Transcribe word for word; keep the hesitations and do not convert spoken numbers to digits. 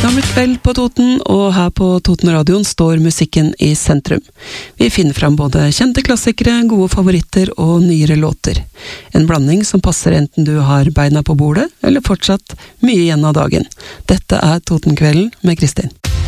Det har blitt kveld på Toten, og her på Totenradioen står musikken i sentrum. Vi finner fram både kjente klassikere, gode favoritter og nyere låter. En blanding som passer enten du har beina på bordet, eller fortsatt mye igjen av dagen. Dette er Totenkvelden med Kristin.